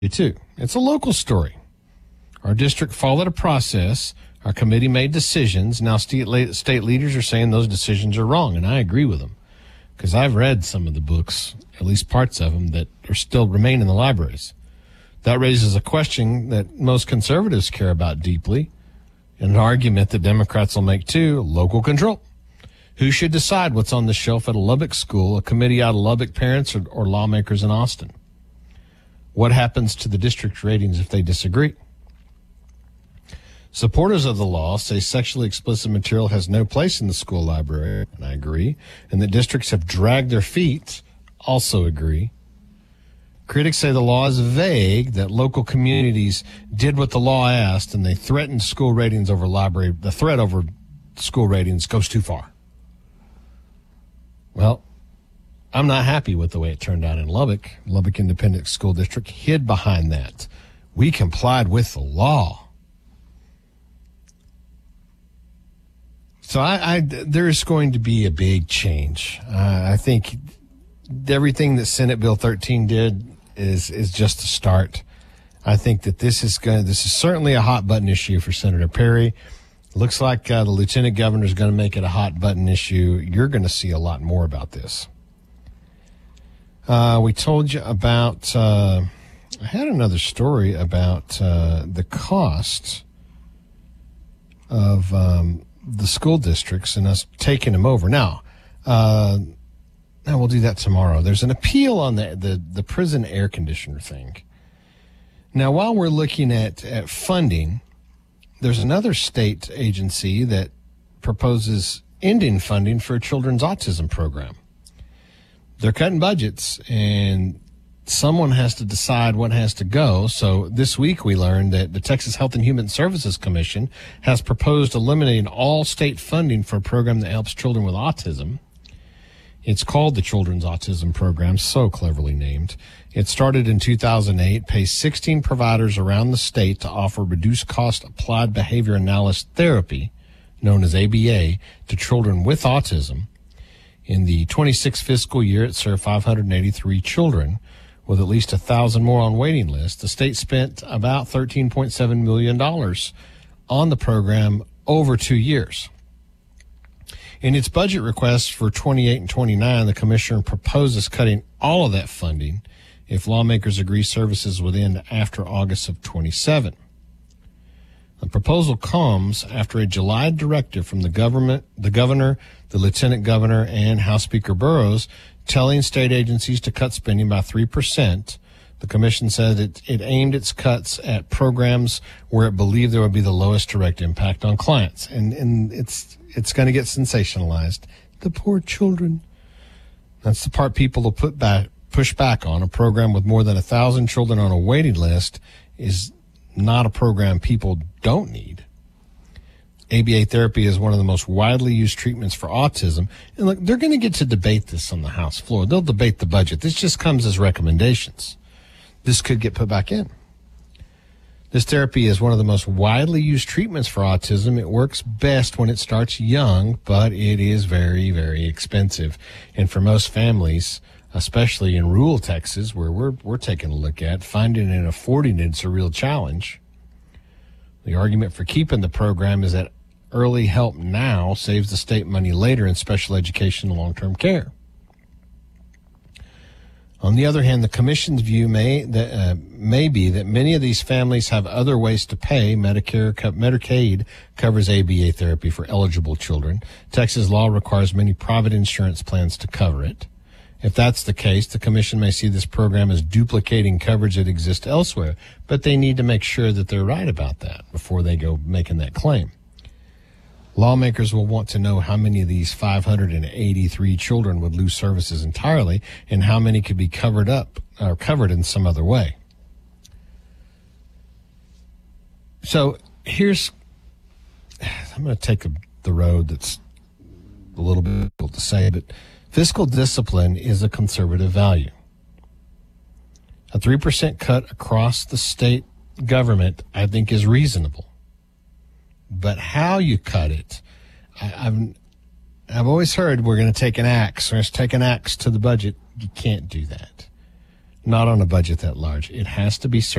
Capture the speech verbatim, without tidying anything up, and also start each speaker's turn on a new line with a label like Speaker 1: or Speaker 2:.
Speaker 1: too. It's a local story. Our district followed a process. Our committee made decisions. Now state, state leaders are saying those decisions are wrong, and I agree with them because I've read some of the books, at least parts of them, that are still remain in the libraries. That raises a question that most conservatives care about deeply, and an argument that Democrats will make too: local control. Who should decide what's on the shelf at a Lubbock school, a committee out of Lubbock parents, or, or lawmakers in Austin? What happens to the district ratings if they disagree? Supporters of the law say sexually explicit material has no place in the school library, and I agree, and that districts have dragged their feet, also agree. Critics say the law is vague, that local communities did what the law asked, and they threatened school ratings over library. The threat over school ratings goes too far. Well, I'm not happy with the way it turned out in Lubbock. Lubbock Independent School District hid behind that. We complied with the law. So I, I, there's going to be a big change. Uh, I think everything that Senate Bill thirteen did is is just a start. I think that this is going. This is certainly a hot button issue for Senator Perry. Looks like uh, the lieutenant governor is going to make it a hot button issue. You're going to see a lot more about this. Uh, we told you about. Uh, I had another story about uh, the cost of. Um, the school districts and us taking them over. Now, uh, now we'll do that tomorrow. There's an appeal on the, the, the prison air conditioner thing. Now, while we're looking at, at funding, there's another state agency that proposes ending funding for a children's autism program. They're cutting budgets, and someone has to decide what has to go. So this week we learned that the Texas Health and Human Services Commission has proposed eliminating all state funding for a program that helps children with autism. It's called the Children's Autism Program, so cleverly named. It started in two thousand eight, pays sixteen providers around the state to offer reduced cost applied behavior analysis therapy, known as A B A, to children with autism. In the twenty-six fiscal year, it served five hundred eighty-three children, with at least a thousand more on waiting list. The state spent about thirteen point seven million dollars on the program over two years. In its budget request for twenty-eight and twenty-nine, the commissioner proposes cutting all of that funding if lawmakers agree services would end after August of twenty-seven. The proposal comes after a July directive from the government, the governor, the lieutenant governor, and House Speaker Burrows telling state agencies to cut spending by three percent. The commission said it, it aimed its cuts at programs where it believed there would be the lowest direct impact on clients. And, and it's, it's going to get sensationalized. The poor children. That's the part people will put back, push back on. A program with more than a thousand children on a waiting list is not a program people don't need. A B A therapy is one of the most widely used treatments for autism. And look, they're going to get to debate this on the House floor. They'll debate the budget. This just comes as recommendations. This could get put back in. This therapy is one of the most widely used treatments for autism. It works best when it starts young, but it is very, very expensive. And for most families, especially in rural Texas, where we're, we're taking a look at, finding and affording it's a real challenge. The argument for keeping the program is that early help now saves the state money later in special education and long-term care. On the other hand, the commission's view may that uh, may be that many of these families have other ways to pay. Medicare, Medicaid covers A B A therapy for eligible children. Texas law requires many private insurance plans to cover it. If that's the case, the commission may see this program as duplicating coverage that exists elsewhere, but they need to make sure that they're right about that before they go making that claim. Lawmakers will want to know how many of these five hundred eighty-three children would lose services entirely and how many could be covered up or covered in some other way. So here's, I'm going to take a, the road that's a little bit difficult to say, but fiscal discipline is a conservative value. A three percent cut across the state government, I think, is reasonable. But how you cut it, I, I've I've always heard we're going to take an axe. We're going to take an axe to the budget. You can't do that. Not on a budget that large. It has to be